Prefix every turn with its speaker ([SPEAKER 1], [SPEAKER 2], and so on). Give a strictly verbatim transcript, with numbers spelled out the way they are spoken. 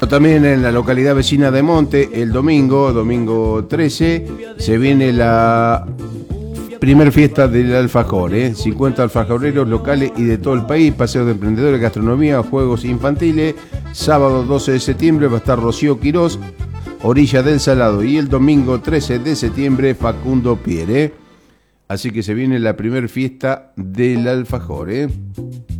[SPEAKER 1] también en la localidad vecina de Monte, el domingo, domingo trece, se viene la primer fiesta del alfajor, ¿eh? cincuenta alfajoreros locales y de todo el país, paseo de emprendedores, gastronomía, juegos infantiles. Sábado doce de septiembre va a estar Rocío Quirós, Orilla del Salado, y el domingo trece de septiembre Facundo Pierre. Así que se viene la primer fiesta del alfajor, ¿eh?